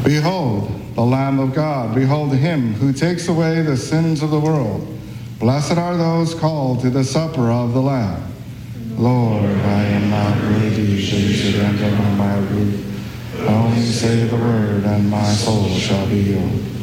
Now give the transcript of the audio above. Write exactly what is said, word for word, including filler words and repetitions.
Behold, the Lamb of God. Behold him who takes away the sins of the world. Blessed are those called to the supper of the Lamb. Lord, I am not worthy that you should enter under my roof. Only say the word, and my soul shall be healed.